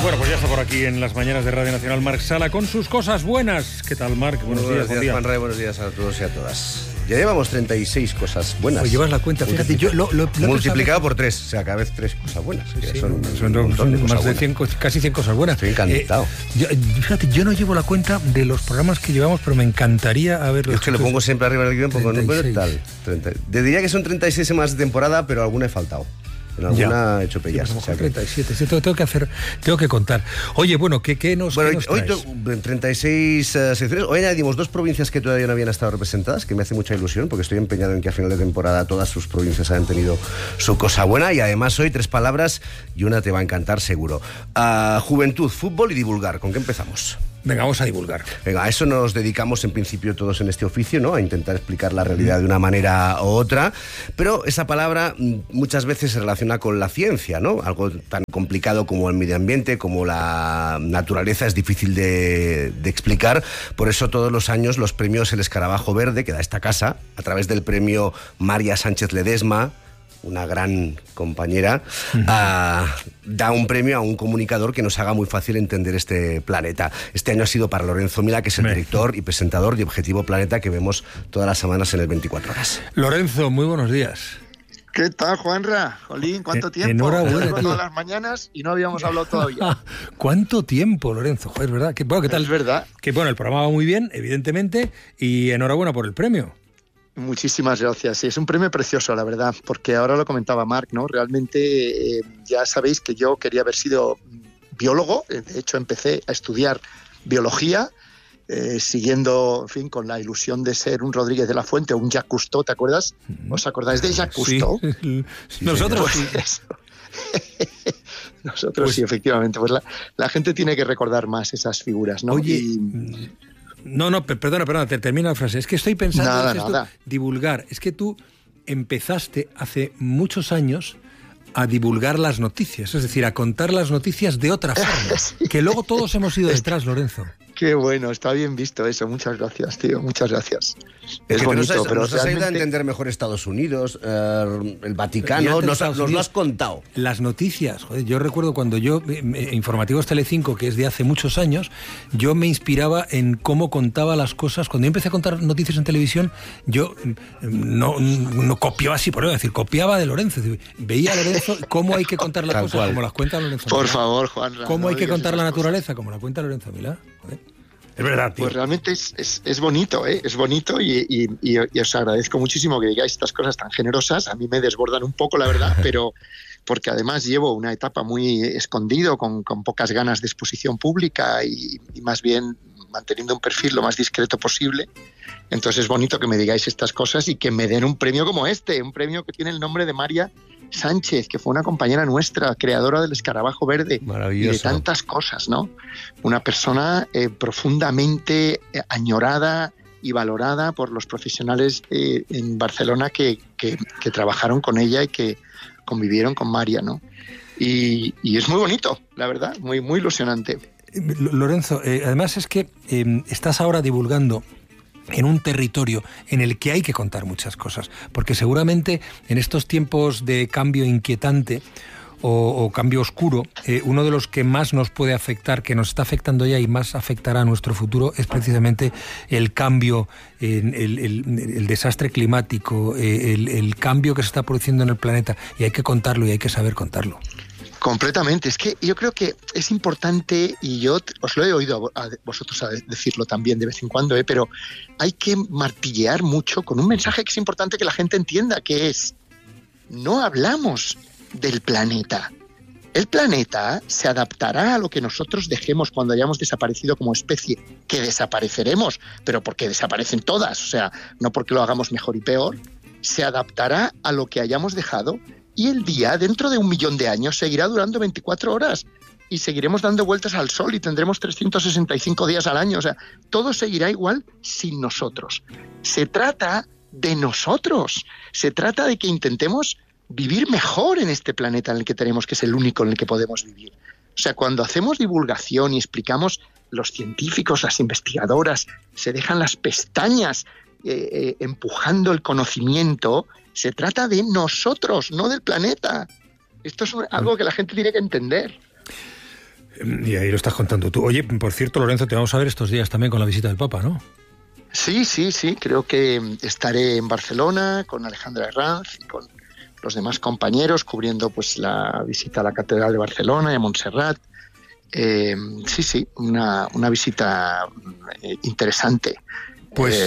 Bueno, pues ya está por aquí en las mañanas de Radio Nacional Marc Sala con sus cosas buenas. ¿Qué tal, Marc? Buenos días, Juan Ray, buenos días a todos y a todas. Ya llevamos 36 cosas buenas. Pues llevas la cuenta, fíjate, yo lo multiplicado por 3, o sea, cada vez 3 cosas buenas. Sí, son más de 100, casi 100 cosas buenas. Estoy encantado. Fíjate, yo no llevo la cuenta de los programas que llevamos, pero me encantaría haberlos. Es que lo pongo siempre arriba del guión, pongo número tal. Te diría que son 36 semanas de temporada, pero alguna he faltado. En alguna he hecho pellas. Sí, 37, sí, tengo que contar. Oye, bueno, ¿qué nos traes? Hoy 36 secciones. Hoy añadimos 2 provincias que todavía no habían estado representadas, que me hace mucha ilusión, porque estoy empeñado en que a final de temporada todas sus provincias hayan tenido su cosa buena. Y además hoy 3 palabras y una te va a encantar seguro. Juventud, fútbol y divulgar. ¿Con qué empezamos? Venga, vamos a divulgar. Venga, a eso nos dedicamos en principio todos en este oficio, ¿no? A intentar explicar la realidad de una manera u otra, pero esa palabra muchas veces se relaciona con la ciencia, ¿no? Algo tan complicado como el medio ambiente, como la naturaleza, es difícil de explicar. Por eso todos los años los premios El Escarabajo Verde, que da esta casa, a través del premio María Sánchez Ledesma, una gran compañera, da un premio a un comunicador que nos haga muy fácil entender este planeta. Este año ha sido para Lorenzo Milá, que es el director y presentador de Objetivo Planeta, que vemos todas las semanas en el 24 Horas. Lorenzo, muy buenos días. ¿Qué tal, Juanra? Jolín, ¿cuánto tiempo? Enhorabuena, tío. Todas las mañanas y no habíamos hablado todavía. ¿Cuánto tiempo, Lorenzo? Joder, ¿verdad? ¿Qué tal? Es verdad. Que bueno, el programa va muy bien, evidentemente, y enhorabuena por el premio. Muchísimas gracias. Sí, es un premio precioso, la verdad, porque ahora lo comentaba Marc, ¿no? Realmente ya sabéis que yo quería haber sido biólogo. De hecho, empecé a estudiar biología, siguiendo, en fin, con la ilusión de ser un Rodríguez de la Fuente o un Jacques Cousteau, ¿te acuerdas? ¿Os acordáis de Jacques Cousteau? Sí. Nosotros pues, nosotros sí, efectivamente. Pues la gente tiene que recordar más esas figuras, ¿no? Oye, No, perdona, termina la frase. Es que estoy pensando nada. Divulgar. Es que tú empezaste hace muchos años a divulgar las noticias, es decir, a contar las noticias de otra forma, sí. Que luego todos hemos ido detrás, Lorenzo. Qué bueno, está bien visto eso. Muchas gracias, tío, muchas gracias. Es bonito, pero nos has ayudado a entender mejor Estados Unidos, el Vaticano, nos lo has contado. Las noticias, joder, yo recuerdo cuando yo, Informativos Telecinco, que es de hace muchos años, yo me inspiraba en cómo contaba las cosas. Cuando yo empecé a contar noticias en televisión, yo no copiaba así, por decir, copiaba de Lorenzo. Veía a Lorenzo cómo hay que contar las cosas, como las cuenta Lorenzo Milá. Por favor, Juan. Cómo hay que contar la naturaleza, como la cuenta Lorenzo Milá. Joder. Es verdad, tío. Pues realmente es bonito, ¿eh? Es bonito y os agradezco muchísimo que digáis estas cosas tan generosas. A mí me desbordan un poco, la verdad, pero porque además llevo una etapa muy escondido, con pocas ganas de exposición pública y más bien manteniendo un perfil lo más discreto posible. Entonces es bonito que me digáis estas cosas y que me den un premio como este, un premio que tiene el nombre de María Sánchez, que fue una compañera nuestra, creadora del Escarabajo Verde. Maravilloso. Y de tantas cosas, ¿no? Una persona profundamente añorada y valorada por los profesionales en Barcelona que trabajaron con ella y que convivieron con María, ¿no? Y es muy bonito, la verdad, muy, muy ilusionante. Lorenzo, además es que estás ahora divulgando en un territorio en el que hay que contar muchas cosas, porque seguramente en estos tiempos de cambio inquietante o cambio oscuro, uno de los que más nos puede afectar, que nos está afectando ya y más afectará a nuestro futuro, es precisamente el cambio, el desastre climático, el cambio que se está produciendo en el planeta, y hay que contarlo y hay que saber contarlo. Completamente. Es que yo creo que es importante, y yo os lo he oído a vosotros decirlo también de vez en cuando, pero hay que martillear mucho con un mensaje que es importante que la gente entienda, que es: no hablamos del planeta. El planeta se adaptará a lo que nosotros dejemos cuando hayamos desaparecido como especie, que desapareceremos, pero porque desaparecen todas, o sea, no porque lo hagamos mejor y peor. Se adaptará a lo que hayamos dejado. Y el día, dentro de 1 millón de años, seguirá durando 24 horas y seguiremos dando vueltas al sol y tendremos 365 días al año. O sea, todo seguirá igual sin nosotros. Se trata de nosotros. Se trata de que intentemos vivir mejor en este planeta en el que tenemos, que es el único en el que podemos vivir. O sea, cuando hacemos divulgación y explicamos, los científicos, las investigadoras, se dejan las pestañas empujando el conocimiento. Se trata de nosotros, no del planeta. Esto es algo que la gente tiene que entender. Y ahí lo estás contando tú. Oye, por cierto, Lorenzo, te vamos a ver estos días también con la visita del Papa, ¿no? Sí, creo que estaré en Barcelona con Alejandra Herranz y con los demás compañeros cubriendo pues la visita a la Catedral de Barcelona y a Montserrat. Una visita interesante. Pues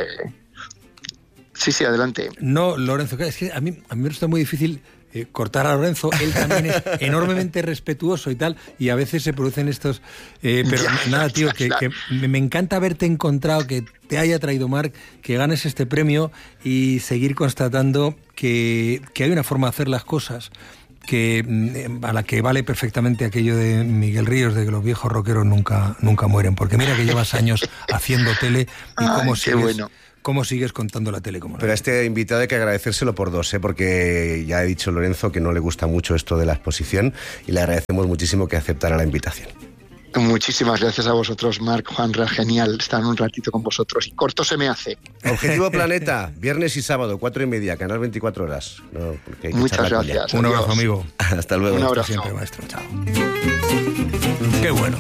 sí, adelante. No, Lorenzo, es que a mí me resulta muy difícil cortar a Lorenzo. Él también es enormemente respetuoso y tal, y a veces se producen estos... pero nada, tío, que me encanta haberte encontrado, que te haya traído Marc, que ganes este premio y seguir constatando que hay una forma de hacer las cosas a la que vale perfectamente aquello de Miguel Ríos, de que los viejos rockeros nunca mueren, porque mira que llevas años haciendo tele y cómo sigues contando la tele. Pero a este invitado hay que agradecérselo por dos, porque ya he dicho, Lorenzo, que no le gusta mucho esto de la exposición, y le agradecemos muchísimo que aceptara la invitación. Muchísimas gracias a vosotros, Marc, Juanra, genial estar un ratito con vosotros, y corto se me hace. Objetivo Planeta, viernes y sábado, 4:30, canal 24 horas. No, muchas gracias. Un abrazo, amigo. Hasta luego. Un abrazo. Siempre, maestro. Chao. Qué bueno.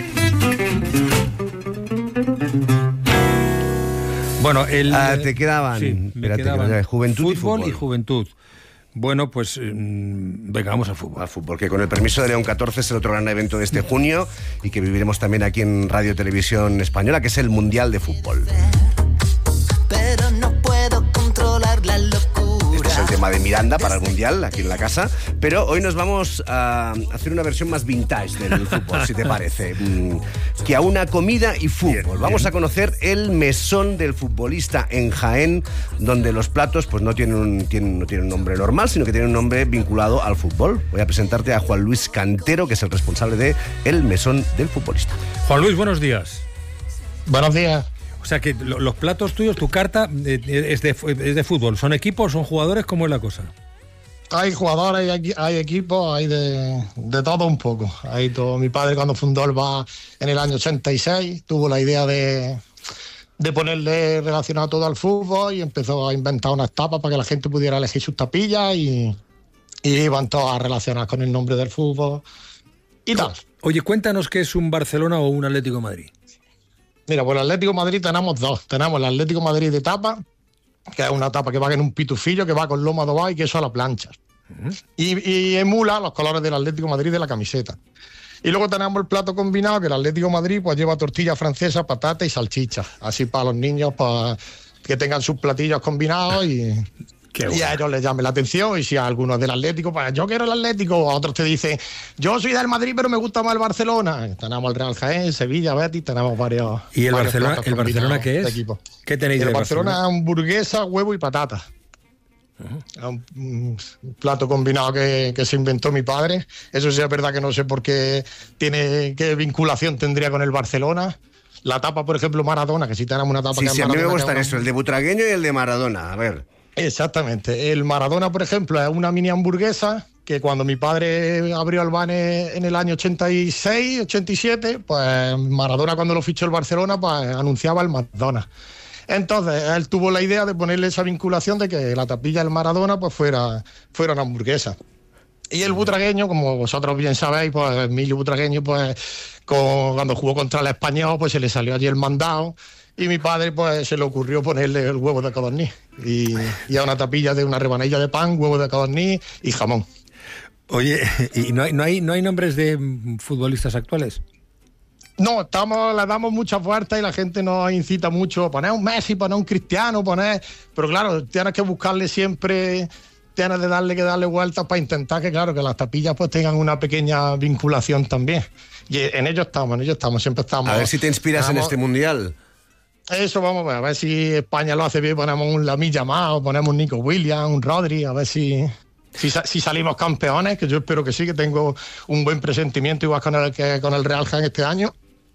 Bueno, te quedaban, Juventud y Juventud. Bueno, pues venga, vamos al fútbol. Al fútbol, que con el permiso de León 14 es el otro gran evento de este junio y que viviremos también aquí en Radio Televisión Española, que es el Mundial de Fútbol. Pero no puedo controlar la locura. Este es el tema de Miranda para el Mundial, aquí en la casa. Pero hoy nos vamos a hacer una versión más vintage del fútbol, si te parece. Que a una comida y fútbol. Vamos a conocer el mesón del futbolista en Jaén, donde los platos pues no tienen un nombre normal, sino que tienen un nombre vinculado al fútbol. Voy a presentarte a Juan Luis Cantero, que es el responsable de el mesón del futbolista. Juan Luis, buenos días. Buenos días. O sea que los platos tuyos, tu carta es de fútbol. ¿Son equipos, son jugadores? ¿Cómo es la cosa? Hay jugadores, hay equipos, hay de todo un poco. Hay todo. Mi padre, cuando fundó el bar en el año 86, tuvo la idea de ponerle relacionado todo al fútbol y empezó a inventar unas tapas para que la gente pudiera elegir sus tapillas y iban todas relacionadas con el nombre del fútbol y tal. Oye, cuéntanos qué es un Barcelona o un Atlético de Madrid. Mira, pues el Atlético de Madrid tenemos dos. Tenemos el Atlético de Madrid de tapa, que es una tapa que va en un pitufillo, que va con lomo adobado y queso a la plancha. Y emula los colores del Atlético de Madrid de la camiseta. Y luego tenemos el plato combinado, que el Atlético de Madrid pues lleva tortilla francesa, patata y salchicha. Así para los niños, para que tengan sus platillos combinados y a ellos les llame la atención. Y si a algunos del Atlético, pues yo quiero el Atlético, a otros te dicen, yo soy del Madrid pero me gusta más el Barcelona. Tenemos el Real Jaén, Sevilla, Betis, tenemos varios. ¿Y el Barcelona qué es? ¿Qué tenéis de Barcelona? El Barcelona es hamburguesa, huevo y patata. Es un plato combinado que se inventó mi padre. Eso sí es verdad que no sé por qué qué vinculación tendría con el Barcelona. La tapa, por ejemplo, Maradona, que si tenemos una tapa que es Maradona. Sí, a mí me gustan eso, el de Butragueño y el de Maradona. A ver. Exactamente. El Maradona, por ejemplo, es una mini hamburguesa que cuando mi padre abrió el bar en el año 86, 87, pues Maradona, cuando lo fichó el Barcelona, pues anunciaba el McDonald's. Entonces, él tuvo la idea de ponerle esa vinculación de que la tapilla del Maradona pues fuera una hamburguesa. Y el butragueño, como vosotros bien sabéis, pues Emilio Butragueño, pues cuando jugó contra el Español, pues se le salió allí el mandado. Y mi padre, pues, se le ocurrió ponerle el huevo de codorniz. Y a una tapilla de una rebanilla de pan, huevo de codorniz y jamón. Oye, ¿y no hay nombres de futbolistas actuales? No, le damos mucha fuerza y la gente nos incita mucho a poner un Messi, poner un Cristiano, pero claro, tienes que buscarle siempre, tienes que darle vueltas para intentar que las tapillas pues tengan una pequeña vinculación también. Y en ello estamos, siempre estamos. A ver si te inspiras en este Mundial. Eso vamos a ver si España lo hace bien, ponemos un Lamine Yamal, o ponemos un Nico Williams, un Rodri, a ver si salimos campeones, que yo espero que sí, que tengo un buen presentimiento igual con el Real Jaén este año.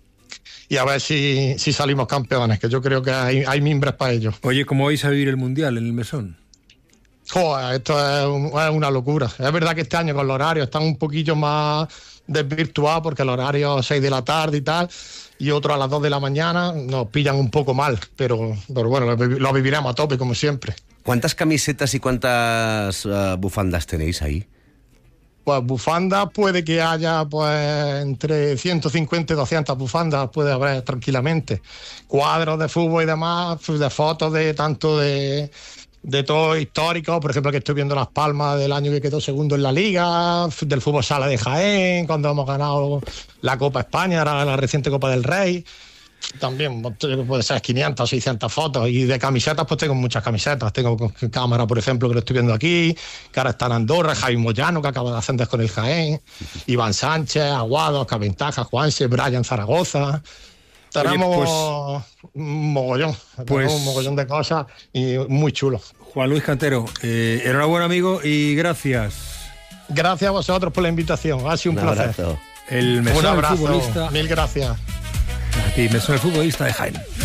Y a ver si salimos campeones, que yo creo que hay mimbres para ello. Oye, ¿cómo vais a vivir el Mundial en el mesón? Joder, esto es una locura. Es verdad que este año con los horarios están un poquillo más desvirtuados, porque el horario 6 de la tarde y tal, y otro a las 2 de la mañana, nos pillan un poco mal, pero bueno, lo viviremos a tope como siempre. ¿Cuántas camisetas y cuántas bufandas tenéis ahí? Pues bufandas puede que haya pues entre 150 y 200 bufandas, puede haber tranquilamente. Cuadros de fútbol y demás, de fotos de tanto de todo histórico, por ejemplo, que estoy viendo Las Palmas del año que quedó segundo en la Liga, del fútbol sala de Jaén, cuando hemos ganado la Copa España, la reciente Copa del Rey. También puede ser 500 o 600 fotos. Y de camisetas, pues tengo muchas camisetas. Tengo cámara, por ejemplo, que lo estoy viendo aquí, que ahora está en Andorra, Javi Moyano, que acaba de ascender con el Jaén, Iván Sánchez, Aguado, Caventaja, Juanse, Brian Zaragoza. Tenemos un mogollón de cosas y muy chulo. Juan Luis Cantero, enhorabuena, amigo, y gracias. Gracias a vosotros por la invitación, ha sido un placer. Abrazo. El mesón Un abrazo, futbolista. mil gracias. Aquí, mesón el futbolista de Jaén.